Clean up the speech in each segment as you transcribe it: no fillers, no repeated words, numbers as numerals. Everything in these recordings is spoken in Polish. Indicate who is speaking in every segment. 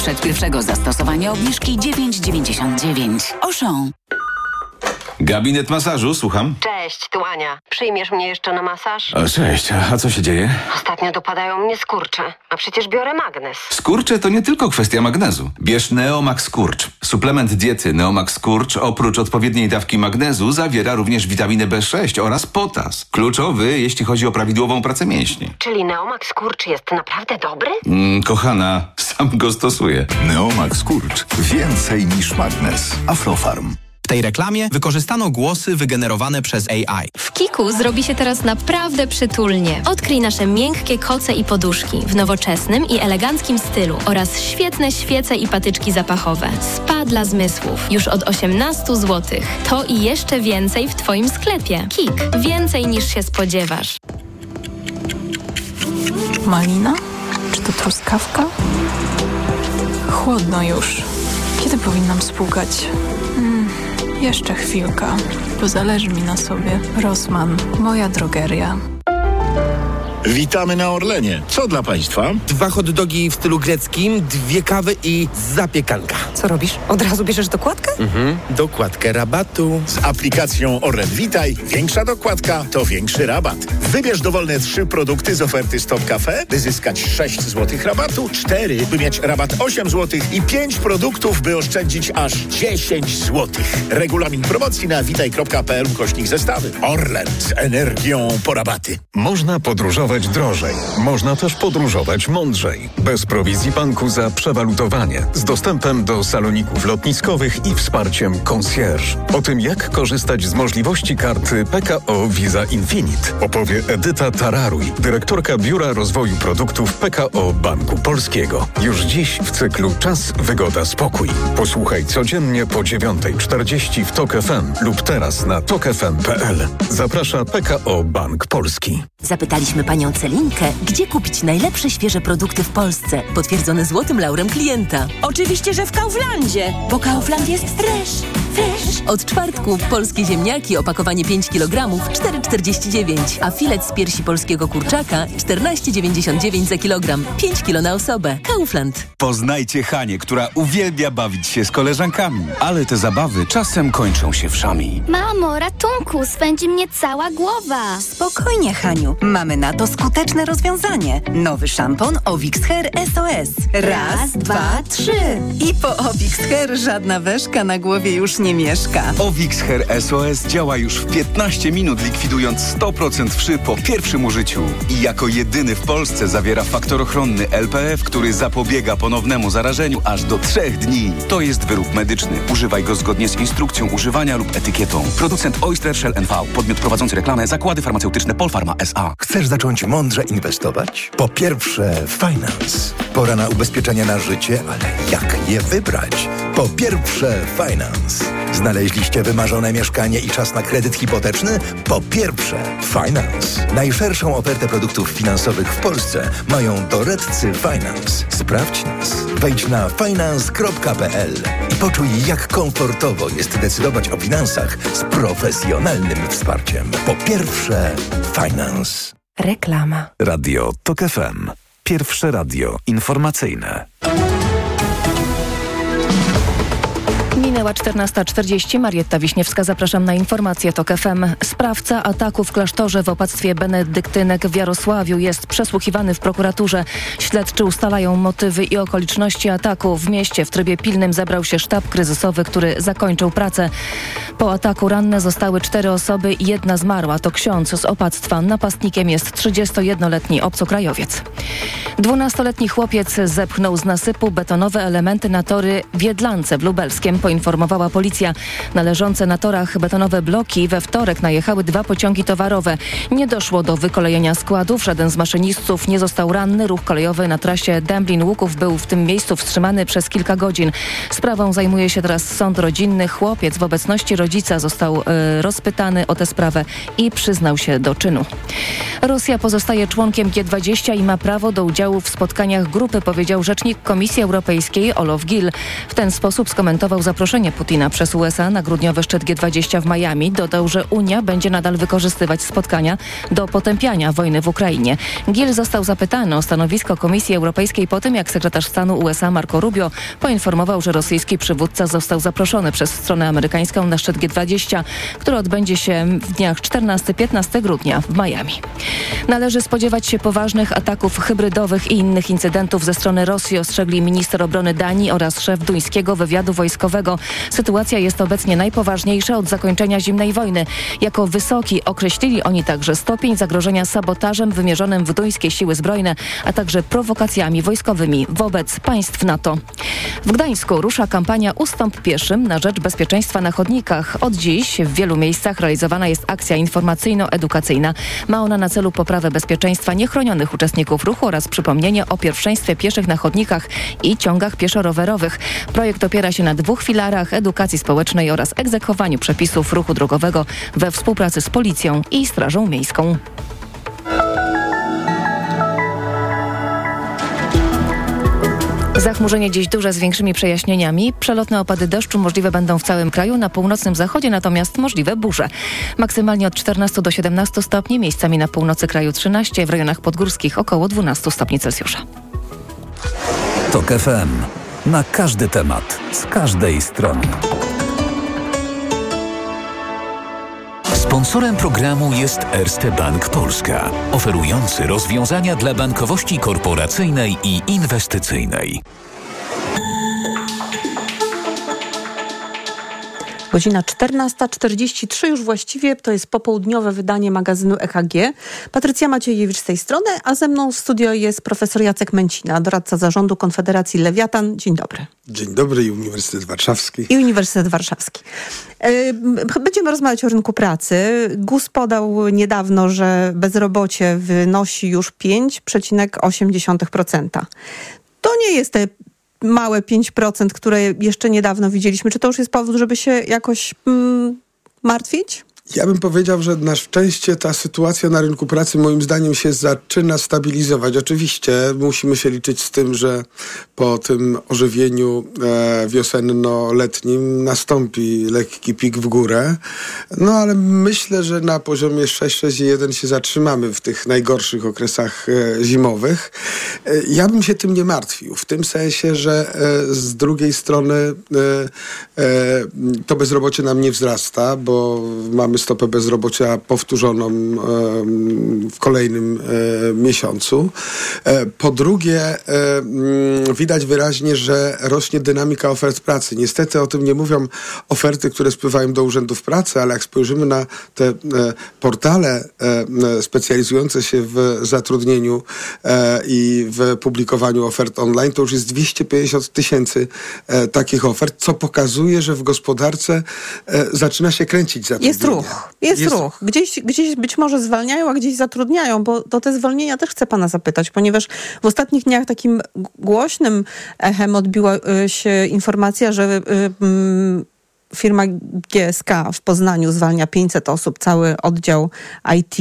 Speaker 1: Przed pierwszego zastosowania obniżki 9,99. Auchan.
Speaker 2: Gabinet masażu, słucham.
Speaker 3: Cześć, tu Ania. Przyjmiesz mnie jeszcze na masaż?
Speaker 2: Cześć, a co się dzieje?
Speaker 3: Ostatnio dopadają mnie skurcze, a przecież biorę magnes.
Speaker 2: Skurcze to nie tylko kwestia magnezu. Bierz Neomax Skurcz. Suplement diety Neomax Skurcz oprócz odpowiedniej dawki magnezu zawiera również witaminę B6 oraz potas. Kluczowy, jeśli chodzi o prawidłową pracę mięśni.
Speaker 3: Czyli Neomax Skurcz jest naprawdę dobry?
Speaker 2: Kochana, sam go stosuję.
Speaker 4: Neomax Skurcz. Więcej niż magnes. Aflofarm.
Speaker 5: W tej reklamie wykorzystano głosy wygenerowane przez AI.
Speaker 6: W Kiku zrobi się teraz naprawdę przytulnie. Odkryj nasze miękkie koce i poduszki w nowoczesnym i eleganckim stylu oraz świetne świece i patyczki zapachowe. Spa dla zmysłów. Już od 18 zł. To i jeszcze więcej w Twoim sklepie. Kik. Więcej niż się spodziewasz.
Speaker 7: Malina? Czy to truskawka? Chłodno już. Kiedy powinnam spłukać? Jeszcze chwilka, bo zależy mi na sobie. Rossmann, moja drogeria.
Speaker 8: Witamy na Orlenie. Co dla Państwa?
Speaker 9: 2 hot dogi w stylu greckim, 2 kawy i zapiekanka.
Speaker 3: Co robisz? Od razu bierzesz dokładkę?
Speaker 9: Dokładkę rabatu.
Speaker 8: Z aplikacją Orlen Witaj większa dokładka to większy rabat. Wybierz dowolne 3 produkty z oferty Stop Cafe, by zyskać 6 zł rabatu, 4, by mieć rabat 8 zł i 5 produktów, by oszczędzić aż 10 zł. Regulamin promocji na witaj.pl/zestawy. Orlen z energią po rabaty.
Speaker 4: Można podróżować drożej. Można też podróżować mądrzej. Bez prowizji banku za przewalutowanie. Z dostępem do saloników lotniskowych i wsparciem concierge. O tym, jak korzystać z możliwości karty PKO Visa Infinite, opowie Edyta Tararuj, dyrektorka Biura Rozwoju Produktów PKO Banku Polskiego. Już dziś w cyklu Czas, Wygoda, Spokój. Posłuchaj codziennie po 9:40 w TOK FM lub teraz na tokfm.pl. Zaprasza PKO Bank Polski.
Speaker 10: Zapytaliśmy panią Celinkę, gdzie kupić najlepsze świeże produkty w Polsce, potwierdzone złotym laurem klienta.
Speaker 11: Oczywiście, że w Kauflandzie, bo Kaufland jest fresh.
Speaker 10: Od czwartku polskie ziemniaki, opakowanie 5 kg, 4,49, a filet z piersi polskiego kurczaka 14,99 za kilogram, 5 kg na osobę. Kaufland.
Speaker 12: Poznajcie Hanię, która uwielbia bawić się z koleżankami, ale te zabawy czasem kończą się wszami.
Speaker 13: Mamo, ratunku, swędzi mnie cała głowa.
Speaker 14: Spokojnie, Haniu, mamy na to skuteczne rozwiązanie. Nowy szampon Ovix Hair SOS. Raz, 2, 3. I po Ovix Hair żadna weszka na głowie już nie mieszka.
Speaker 12: Ovix Hair SOS działa już w 15 minut, likwidując 100% wszy po pierwszym użyciu. I jako jedyny w Polsce zawiera faktor ochronny LPF, który zapobiega ponownemu zarażeniu aż do 3 dni. To jest wyrób medyczny. Używaj go zgodnie z instrukcją używania lub etykietą. Producent Oyster Shell NV. Podmiot prowadzący reklamę Zakłady Farmaceutyczne Polpharma S.A.
Speaker 15: Chcesz zacząć mądrze inwestować? Po pierwsze, Finance. Pora na ubezpieczenie na życie, ale jak je wybrać? Po pierwsze, Finance. Znaleźliście wymarzone mieszkanie i czas na kredyt hipoteczny? Po pierwsze, Finance. Najszerszą ofertę produktów finansowych w Polsce mają doradcy Finance. Sprawdź nas. Wejdź na finance.pl i poczuj, jak komfortowo jest decydować o finansach z profesjonalnym wsparciem. Po pierwsze, Finance.
Speaker 14: Reklama.
Speaker 16: Radio TOK FM. Pierwsze radio informacyjne.
Speaker 17: Minęła 14:40. Marietta Wiśniewska, zapraszam na informacje TOK FM. Sprawca ataku w klasztorze w opactwie benedyktynek w Jarosławiu jest przesłuchiwany w prokuraturze. Śledczy ustalają motywy i okoliczności ataku. W mieście w trybie pilnym zebrał się sztab kryzysowy, który zakończył pracę. Po ataku ranne zostały 4 osoby i 1 zmarła. To ksiądz z opactwa. Napastnikiem jest 31-letni obcokrajowiec. 12-letni chłopiec zepchnął z nasypu betonowe elementy na tory w Jedlance w Lubelskiem, poinformowała policja. Na leżące na torach betonowe bloki we wtorek najechały 2 pociągi towarowe. Nie doszło do wykolejenia składów, żaden z maszynistów nie został ranny. Ruch kolejowy na trasie Dęblin-Łuków był w tym miejscu wstrzymany przez kilka godzin. Sprawą zajmuje się teraz sąd rodzinny. Chłopiec w obecności rodzica został rozpytany o tę sprawę i przyznał się do czynu. Rosja pozostaje członkiem G20 i ma prawo do udziału w spotkaniach grupy, powiedział rzecznik Komisji Europejskiej Olof Gil. W ten sposób skomentował zaproszenie zaproszenie Putina przez USA na grudniowy szczyt G20 w Miami dodał, że Unia będzie nadal wykorzystywać spotkania do potępiania wojny w Ukrainie. Gill został zapytany o stanowisko Komisji Europejskiej po tym, jak sekretarz stanu USA Marco Rubio poinformował, że rosyjski przywódca został zaproszony przez stronę amerykańską na szczyt G20, który odbędzie się w dniach 14-15 grudnia w Miami. Należy spodziewać się poważnych ataków hybrydowych i innych incydentów ze strony Rosji, ostrzegli minister obrony Danii oraz szef duńskiego wywiadu wojskowego. Sytuacja jest obecnie najpoważniejsza od zakończenia zimnej wojny. Jako wysoki określili oni także stopień zagrożenia sabotażem wymierzonym w duńskie siły zbrojne, a także prowokacjami wojskowymi wobec państw NATO. W Gdańsku rusza kampania Ustąp pieszym na rzecz bezpieczeństwa na chodnikach. Od dziś w wielu miejscach realizowana jest akcja informacyjno-edukacyjna. Ma ona na celu poprawę bezpieczeństwa niechronionych uczestników ruchu oraz przypomnienie o pierwszeństwie pieszych na chodnikach i ciągach pieszo-rowerowych. Projekt opiera się na 2 filarach: edukacji społecznej oraz egzekwowaniu przepisów ruchu drogowego we współpracy z policją i Strażą Miejską. Zachmurzenie dziś duże z większymi przejaśnieniami. Przelotne opady deszczu możliwe będą w całym kraju, na północnym zachodzie natomiast możliwe burze. Maksymalnie od 14 do 17 stopni, miejscami na północy kraju 13, w rejonach podgórskich około 12 stopni Celsjusza.
Speaker 16: TOK FM. Na każdy temat, z każdej strony.
Speaker 18: Sponsorem programu jest Erste Bank Polska, oferujący rozwiązania dla bankowości korporacyjnej i inwestycyjnej.
Speaker 19: Godzina 14:43 już właściwie, to jest popołudniowe wydanie magazynu EKG. Patrycja Maciejewicz z tej strony, a ze mną w studio jest profesor Jacek Męcina, doradca zarządu Konfederacji Lewiatan. Dzień dobry.
Speaker 20: Dzień dobry i Uniwersytet Warszawski.
Speaker 19: I Uniwersytet Warszawski. Będziemy rozmawiać o rynku pracy. GUS podał niedawno, że bezrobocie wynosi już 5,8%. To nie jest te małe 5%, które jeszcze niedawno widzieliśmy. Czy to już jest powód, żeby się jakoś martwić?
Speaker 20: Ja bym powiedział, że na szczęście ta sytuacja na rynku pracy moim zdaniem się zaczyna stabilizować. Oczywiście musimy się liczyć z tym, że po tym ożywieniu wiosenno-letnim nastąpi lekki pik w górę. No ale myślę, że na poziomie 6,1 się zatrzymamy w tych najgorszych okresach zimowych. Ja bym się tym nie martwił. W tym sensie, że z drugiej strony to bezrobocie nam nie wzrasta, bo mamy stopę bezrobocia powtórzoną w kolejnym miesiącu. Po drugie, widać wyraźnie, że rośnie dynamika ofert pracy. Niestety o tym nie mówią oferty, które spływają do urzędów pracy, ale jak spojrzymy na te portale specjalizujące się w zatrudnieniu i w publikowaniu ofert online, to już jest 250 000 takich ofert, co pokazuje, że w gospodarce zaczyna się kręcić zatrudnienie.
Speaker 19: Jest ruch. Jest ruch. Gdzieś być może zwalniają, a gdzieś zatrudniają, bo do te zwolnienia też chcę pana zapytać, ponieważ w ostatnich dniach takim głośnym echem odbiła się informacja, że firma GSK w Poznaniu zwalnia 500 osób, cały oddział IT.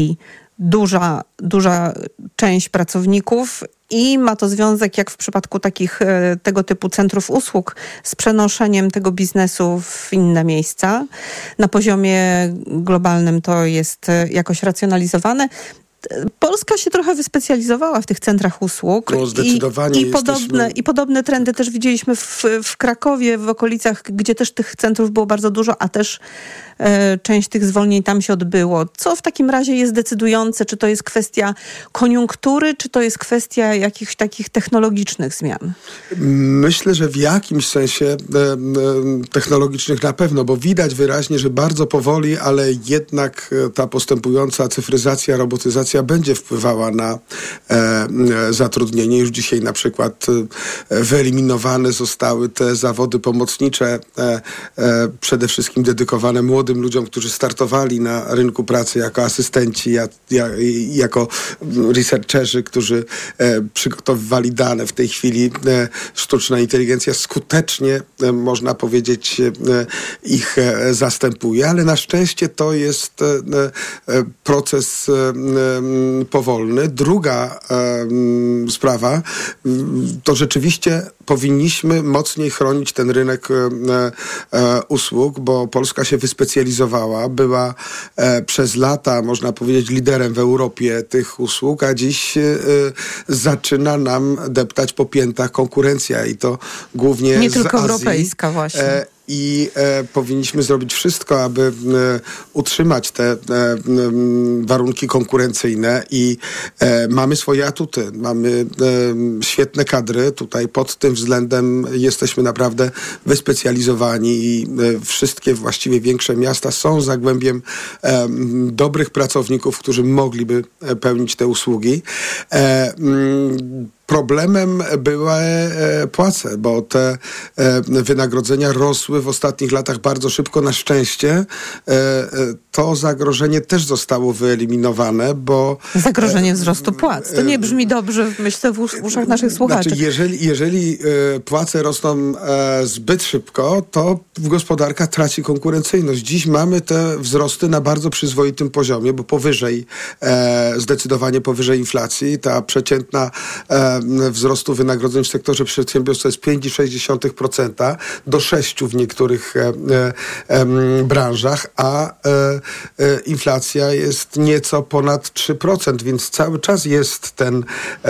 Speaker 19: Duża część pracowników i ma to związek, jak w przypadku takich tego typu centrów usług, z przenoszeniem tego biznesu w inne miejsca. Na poziomie globalnym to jest jakoś racjonalizowane. Polska się trochę wyspecjalizowała w tych centrach usług.
Speaker 20: No, zdecydowanie
Speaker 19: i podobne trendy też widzieliśmy w Krakowie, w okolicach, gdzie też tych centrów było bardzo dużo, a też część tych zwolnień tam się odbyło. Co w takim razie jest decydujące? Czy to jest kwestia koniunktury, czy to jest kwestia jakichś takich technologicznych zmian?
Speaker 20: Myślę, że w jakimś sensie technologicznych na pewno, bo widać wyraźnie, że bardzo powoli, ale jednak ta postępująca cyfryzacja, robotyzacja będzie wpływała na zatrudnienie. Już dzisiaj na przykład wyeliminowane zostały te zawody pomocnicze, przede wszystkim dedykowane młodym ludziom, którzy startowali na rynku pracy jako asystenci, jako researcherzy, którzy przygotowywali dane. W tej chwili sztuczna inteligencja skutecznie, można powiedzieć, ich zastępuje, ale na szczęście to jest proces powolny. Druga sprawa, to rzeczywiście powinniśmy mocniej chronić ten rynek usług, bo Polska się wyspecjalizowała, była przez lata, można powiedzieć, liderem w Europie tych usług, a dziś zaczyna nam deptać po piętach konkurencja i to głównie
Speaker 19: nie
Speaker 20: z
Speaker 19: tylko
Speaker 20: Azji.
Speaker 19: europejska właśnie.
Speaker 20: I powinniśmy zrobić wszystko, aby utrzymać te warunki konkurencyjne i mamy swoje atuty, mamy świetne kadry. Tutaj pod tym względem jesteśmy naprawdę wyspecjalizowani i wszystkie właściwie większe miasta są zagłębiem dobrych pracowników, którzy mogliby pełnić te usługi. Problemem były płace, bo te wynagrodzenia rosły w ostatnich latach bardzo szybko. Na szczęście to zagrożenie też zostało wyeliminowane, bo...
Speaker 19: Zagrożenie wzrostu płac. To nie brzmi dobrze, myślę, w uszach naszych słuchaczy.
Speaker 20: Znaczy, jeżeli płace rosną zbyt szybko, to gospodarka traci konkurencyjność. Dziś mamy te wzrosty na bardzo przyzwoitym poziomie, bo zdecydowanie powyżej inflacji. Ta przeciętna wzrostu wynagrodzeń w sektorze przedsiębiorstw to jest 5,6% do 6% w niektórych branżach, a inflacja jest nieco ponad 3%, więc cały czas jest ten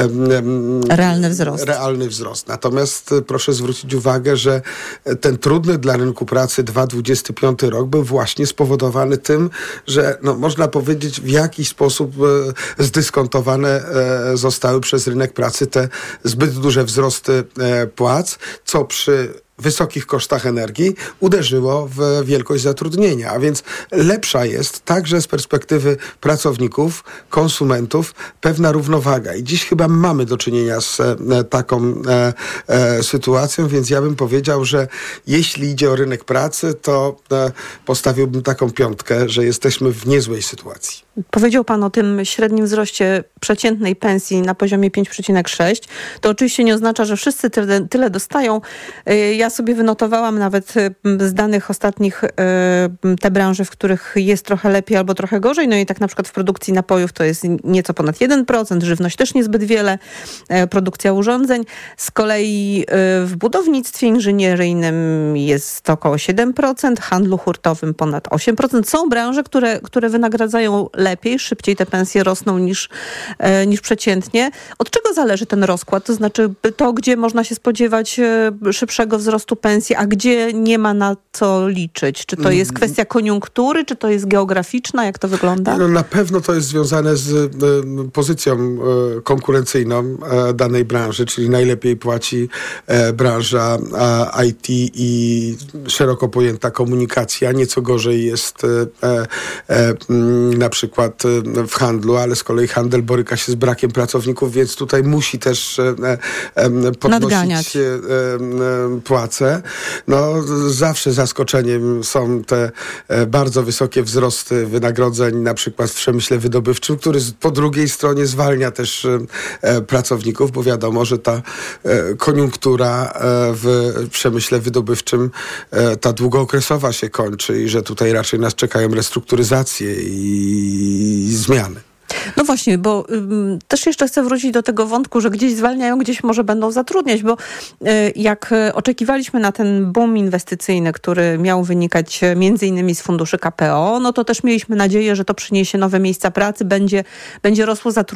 Speaker 20: realny wzrost. Natomiast proszę zwrócić uwagę, że ten trudny dla rynku pracy 2025 rok był właśnie spowodowany tym, że można powiedzieć w jakiś sposób zdyskontowane zostały przez rynek pracy te zbyt duże wzrosty płac, co przy wysokich kosztach energii uderzyło w wielkość zatrudnienia. A więc lepsza jest także z perspektywy pracowników, konsumentów pewna równowaga. I dziś chyba mamy do czynienia z taką sytuacją, więc ja bym powiedział, że jeśli idzie o rynek pracy, to postawiłbym taką piątkę, że jesteśmy w niezłej sytuacji.
Speaker 19: Powiedział pan o tym średnim wzroście przeciętnej pensji na poziomie 5,6. To oczywiście nie oznacza, że wszyscy tyle dostają. Ja sobie wynotowałam nawet z danych ostatnich te branże, w których jest trochę lepiej albo trochę gorzej. No i tak na przykład w produkcji napojów to jest nieco ponad 1%, żywność też niezbyt wiele, produkcja urządzeń. Z kolei w budownictwie inżynieryjnym jest około 7%, handlu hurtowym ponad 8%. Są branże, które wynagradzają lepiej, szybciej te pensje rosną niż przeciętnie. Od czego zależy ten rozkład? To znaczy to, gdzie można się spodziewać szybszego wzrostu pensji, a gdzie nie ma na co liczyć? Czy to jest kwestia koniunktury, czy to jest geograficzna? Jak to wygląda?
Speaker 20: Na pewno to jest związane z pozycją konkurencyjną danej branży, czyli najlepiej płaci branża IT i szeroko pojęta komunikacja. Nieco gorzej jest na przykład w handlu, ale z kolei handel boryka się z brakiem pracowników, więc tutaj musi też podnosić płace. Zawsze zaskoczeniem są te bardzo wysokie wzrosty wynagrodzeń, na przykład w przemyśle wydobywczym, który po drugiej stronie zwalnia też pracowników, bo wiadomo, że ta koniunktura w przemyśle wydobywczym, ta długookresowa się kończy i że tutaj raczej nas czekają restrukturyzacje i zmiany.
Speaker 19: No właśnie, bo też jeszcze chcę wrócić do tego wątku, że gdzieś zwalniają, gdzieś może będą zatrudniać, bo jak oczekiwaliśmy na ten boom inwestycyjny, który miał wynikać między innymi z funduszy KPO, no to też mieliśmy nadzieję, że to przyniesie nowe miejsca pracy, będzie rosło zatrudnienie.